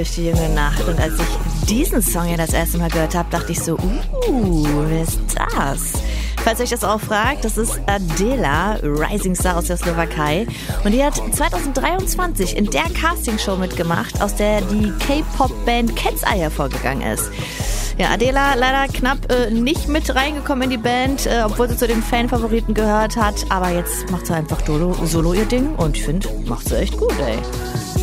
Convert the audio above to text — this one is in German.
Durch die junge Nacht. Und als ich diesen Song ja das erste Mal gehört habe, dachte ich so, wer ist das? Falls ihr euch das auch fragt, das ist Adela, Rising Star aus der Slowakei. Und die hat 2023 in der Castingshow mitgemacht, aus der die K-Pop-Band Cat's Eye hervorgegangen ist. Ja, Adela leider knapp nicht mit reingekommen in die Band, obwohl sie zu den Fanfavoriten gehört hat. Aber jetzt macht sie einfach Solo ihr Ding und ich finde, macht sie echt gut, ey.